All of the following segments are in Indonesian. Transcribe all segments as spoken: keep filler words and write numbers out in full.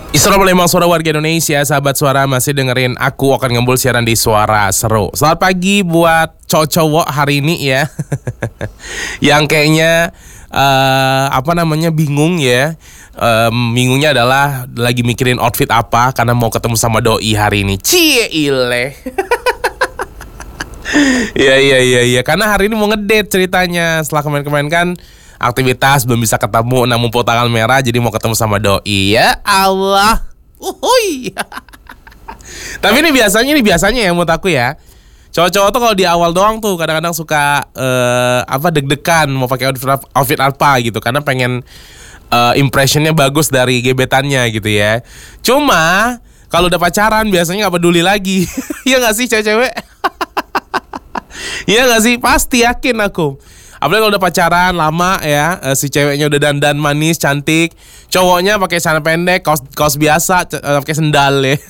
Assalamualaikum suara warga Indonesia, sahabat suara masih dengerin aku akan ngembul siaran di Suara Seru. Selamat pagi buat cowok-cowok hari ini ya. Yang kayaknya uh, apa namanya bingung ya. Um, bingungnya adalah lagi mikirin outfit apa karena mau ketemu sama doi hari ini. Cie ile. Iya iya iya iya karena hari ini mau ngedate ceritanya. Setelah kemarin-kemarin kan aktivitas belum bisa ketemu, namun mumpung tanggal merah jadi mau ketemu sama doi. Ya Allah. Uhuy. Tapi ini biasanya ini biasanya ya menurut aku ya. Cowok-cowok tuh kalau di awal doang tuh kadang-kadang suka uh, apa deg-degan mau pakai outfit, outfit apa gitu karena pengen uh, impressionnya bagus dari gebetannya gitu ya. Cuma kalau udah pacaran biasanya nggak peduli lagi. Iya nggak sih cewek-cewek? Iya nggak sih? Pasti yakin aku. Apalagi kalau udah pacaran lama ya, uh, si ceweknya udah dandan manis, cantik, cowoknya pakai celana pendek, kaos kaos biasa, uh, pakai sendal ya.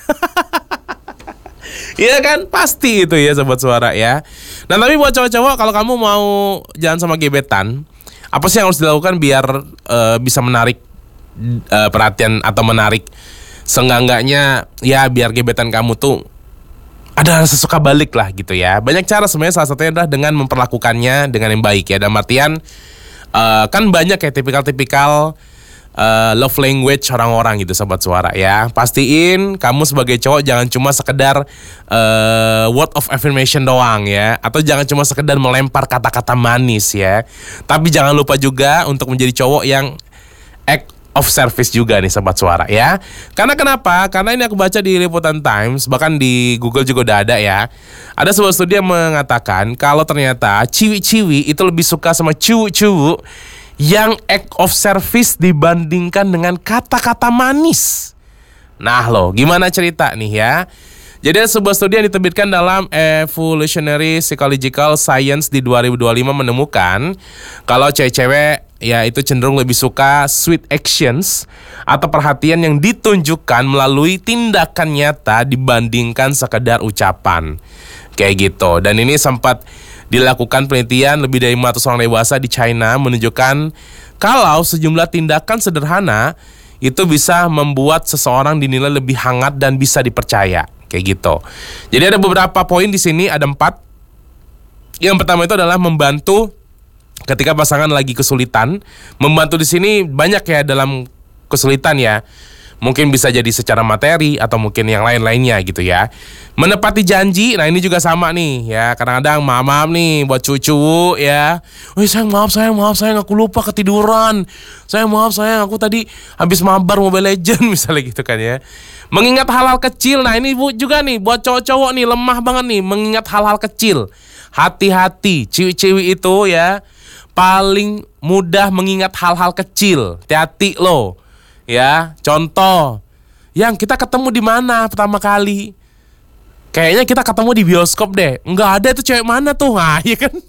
Iya kan, pasti itu ya sobat suara ya. Nah tapi buat cowok-cowok kalau kamu mau jalan sama gebetan, apa sih yang harus dilakukan biar uh, bisa menarik uh, perhatian atau menarik seenggak-enggaknya ya biar gebetan kamu tuh ada rasa suka balik lah gitu ya. Banyak cara sebenarnya, salah satunya adalah dengan memperlakukannya dengan yang baik ya. Dalam artian uh, kan banyak ya tipikal-tipikal uh, love language orang-orang gitu sobat suara ya. Pastiin kamu sebagai cowok jangan cuma sekedar uh, word of affirmation doang ya, atau jangan cuma sekedar melempar kata-kata manis ya. Tapi jangan lupa juga untuk menjadi cowok yang act of service juga nih sobat suara ya. Karena kenapa? Karena ini aku baca di Liputan Times, bahkan di Google juga udah ada ya. Ada sebuah studi yang mengatakan kalau ternyata ciwi-ciwi itu lebih suka sama cuwu-cuwu yang act of service dibandingkan dengan kata-kata manis. Nah loh, gimana cerita nih ya? Jadi ada sebuah studi yang diterbitkan dalam Evolutionary Psychological Science di dua ribu dua puluh lima menemukan kalau cewek-cewek ya itu cenderung lebih suka sweet actions atau perhatian yang ditunjukkan melalui tindakan nyata dibandingkan sekedar ucapan. Kayak gitu. Dan ini sempat dilakukan penelitian lebih dari lima ratus orang dewasa di China menunjukkan kalau sejumlah tindakan sederhana itu bisa membuat seseorang dinilai lebih hangat dan bisa dipercaya. Kayak gitu. Jadi ada beberapa poin di sini, ada empat. Yang pertama itu adalah membantu ketika pasangan lagi kesulitan. Membantu di sini banyak ya dalam kesulitan ya. Mungkin bisa jadi secara materi atau mungkin yang lain-lainnya gitu ya. Menepati janji, nah ini juga sama nih ya. Kadang-kadang maaf-maaf nih buat cucu ya. Wih sayang maaf sayang maaf sayang aku lupa ketiduran. Sayang maaf sayang aku tadi habis mabar Mobile Legend misalnya gitu kan ya. Mengingat hal-hal kecil, nah ini bu juga nih buat cowok-cowok nih lemah banget nih mengingat hal-hal kecil. Hati-hati, ciwi-ciwi itu ya paling mudah mengingat hal-hal kecil. Hati-hati loh. Ya, contoh, yang kita ketemu di mana pertama kali? Kayaknya kita ketemu di bioskop deh. Enggak ada itu cewek mana tuh? Nah, iya kan?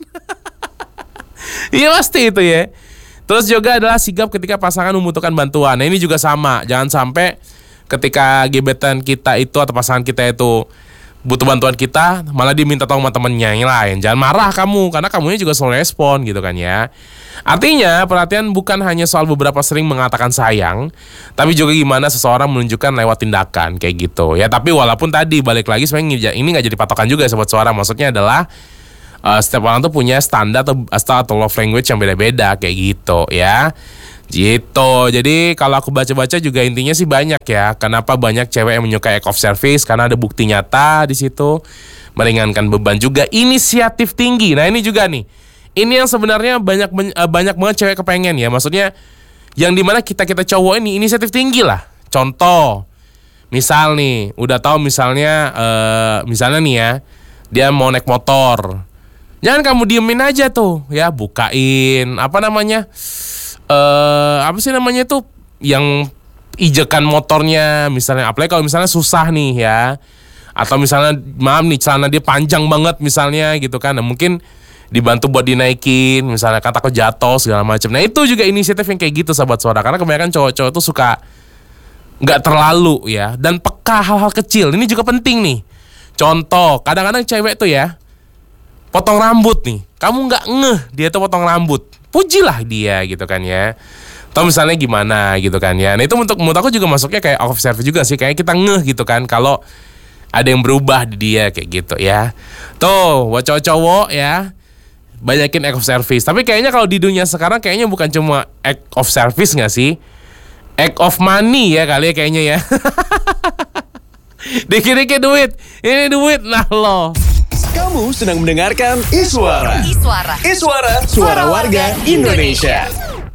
Iya pasti itu ya. Terus juga adalah sigap ketika pasangan membutuhkan bantuan. Nah ini juga sama. Jangan sampai ketika gebetan kita itu atau pasangan kita itu butuh bantuan kita, malah dia minta tolong sama temennya yang lain. Jangan marah kamu, karena kamunya juga selalu respon gitu kan ya. Artinya perhatian bukan hanya soal beberapa sering mengatakan sayang, tapi juga gimana seseorang menunjukkan lewat tindakan kayak gitu ya. Tapi walaupun tadi balik lagi sebenarnya ini nggak jadi patokan juga sobat suara. Maksudnya adalah uh, setiap orang tuh punya standar atau style atau love language yang beda-beda kayak gitu ya. Gitu. Jadi kalau aku baca-baca juga intinya sih banyak ya. Kenapa banyak cewek yang menyukai act of service? Karena ada bukti nyata di situ. Meringankan beban juga. Inisiatif tinggi. Nah ini juga nih. Ini yang sebenarnya banyak banyak banget cewek kepengen ya. Maksudnya yang dimana kita kita cowok ini inisiatif tinggi lah. Contoh, misal nih, udah tahu misalnya, uh, misalnya nih ya, dia mau naik motor. Jangan kamu diemin aja tuh, ya bukain apa namanya? Uh, apa sih namanya tuh yang ijekan motornya misalnya, apalagi kalau misalnya susah nih ya, atau misalnya maaf nih celana dia panjang banget misalnya gitu kan, nah, mungkin dibantu buat dinaikin misalnya, kata takut jatuh segala macam. Nah itu juga inisiatif yang kayak gitu sahabat suara, karena kebanyakan cowok-cowok tuh suka nggak terlalu ya dan peka hal-hal kecil. Ini juga penting nih. Contoh, kadang-kadang cewek tuh ya potong rambut nih, kamu nggak ngeh dia tuh potong rambut, pujilah dia gitu kan ya. Atau misalnya gimana gitu kan ya. Nah itu untuk menurut aku juga masuknya kayak act of service juga sih. Kayak kita ngeh gitu kan kalau ada yang berubah di dia kayak gitu ya. Tuh buat cowok-cowok ya, banyakin act of service. Tapi kayaknya kalau di dunia sekarang kayaknya bukan cuma act of service gak sih? Act of money ya kali ya kayaknya ya. Dikit-dikit duit. Ini duit nah lo. Kamu sedang mendengarkan Iswara. Iswara. Iswara, suara warga Indonesia.